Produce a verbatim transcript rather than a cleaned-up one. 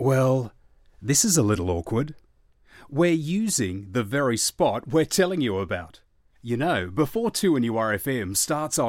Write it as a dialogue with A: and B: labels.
A: Well, this is a little awkward. We're using the very spot we're telling you about. You know, before two N U R F M starts on